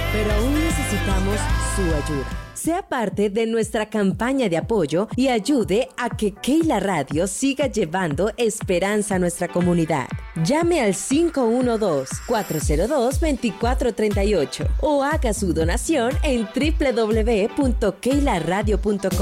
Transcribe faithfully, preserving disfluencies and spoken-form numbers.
pero aún necesitamos su ayuda. Sea parte de nuestra campaña de apoyo y ayude a que Keila Radio siga llevando esperanza a nuestra comunidad. Llame al cinco uno dos, cuatro cero dos, dos cuatro tres ocho o haga su donación en doble u doble u doble u punto keila radio punto com.